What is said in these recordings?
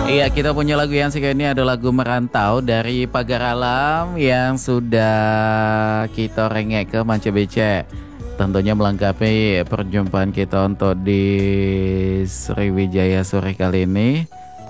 Iya, kita punya lagu yang sih ini ada lagu Merantau dari Pagar Alam yang sudah kita rengek ke Manca BC. Tentunya melengkapi perjumpaan kita untuk di Sriwijaya sore kali ini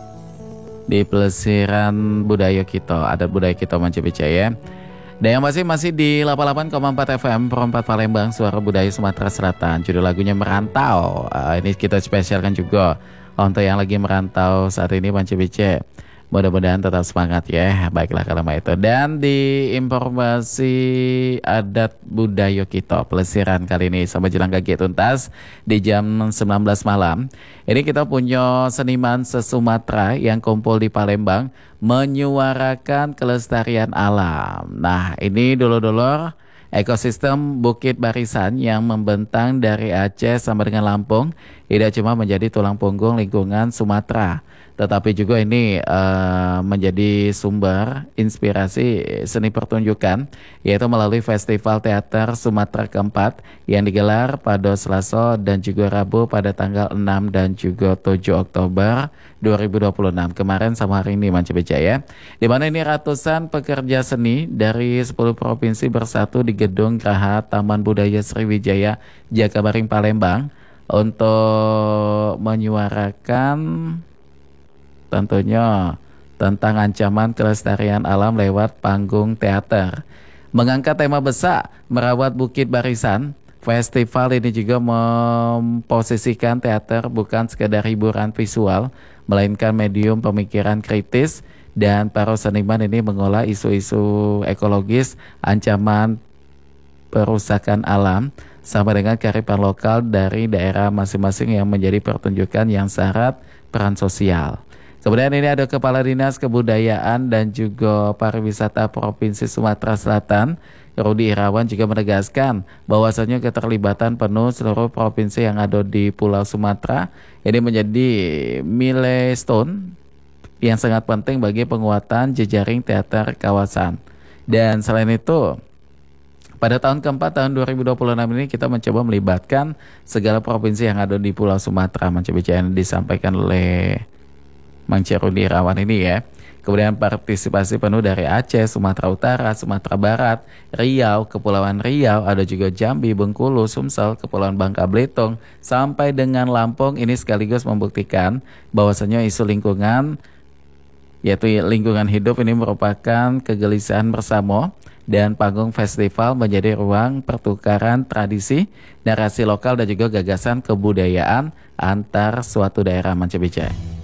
di pelesiran budaya kita, adat budaya kita Manca BC ya. Dan yang masih di 88,4 FM Perempat Palembang, suara budaya Sumatera Selatan. Judul lagunya Merantau. Ini kita spesialkan juga untuk yang lagi merantau saat ini Manca BC. Mudah-mudahan tetap semangat ya. Baiklah kalau itu. Dan di informasi adat budaya kita, pelesiran kali ini sampai jelang kaki tuntas di jam 19 malam. Ini kita punya seniman se-Sumatera yang kumpul di Palembang menyuarakan kelestarian alam. Nah, ini dulur-dulur ekosistem Bukit Barisan yang membentang dari Aceh sampai dengan Lampung tidak cuma menjadi tulang punggung lingkungan Sumatera, tetapi juga ini menjadi sumber inspirasi seni pertunjukan, yaitu melalui Festival Teater Sumatera keempat yang digelar pada Selasa dan juga Rabu pada tanggal 6 dan juga 7 Oktober 2026 kemarin sama hari ini Manca BC ya. Di mana ini ratusan pekerja seni dari 10 provinsi bersatu di Gedung Geraha Taman Budaya Sriwijaya Jakabaring Palembang untuk menyuarakan tentunya tentang ancaman kelestarian alam lewat panggung teater. Mengangkat tema besar merawat Bukit Barisan, festival ini juga memposisikan teater bukan sekedar hiburan visual, melainkan medium pemikiran kritis, dan para seniman ini mengolah isu-isu ekologis, ancaman perusakan alam, sama dengan kearifan lokal dari daerah masing-masing yang menjadi pertunjukan yang syarat peran sosial. Kemudian ini ada Kepala Dinas Kebudayaan dan juga Pariwisata Provinsi Sumatera Selatan, Rudi Irawan, juga menegaskan bahwasanya keterlibatan penuh seluruh provinsi yang ada di Pulau Sumatera ini menjadi milestone yang sangat penting bagi penguatan jejaring teater kawasan. Dan selain itu, pada tahun keempat, tahun 2026 ini kita mencoba melibatkan segala provinsi yang ada di Pulau Sumatera. Mencoba yang disampaikan oleh Mang Rudi Irawan ini ya. Kemudian partisipasi penuh dari Aceh, Sumatera Utara, Sumatera Barat, Riau, Kepulauan Riau, ada juga Jambi, Bengkulu, Sumsel, Kepulauan Bangka Belitung, sampai dengan Lampung. Ini sekaligus membuktikan bahwasanya isu lingkungan, yaitu lingkungan hidup, ini merupakan kegelisahan bersama. Dan panggung festival menjadi ruang pertukaran tradisi, narasi lokal dan juga gagasan kebudayaan antar suatu daerah Manca BC.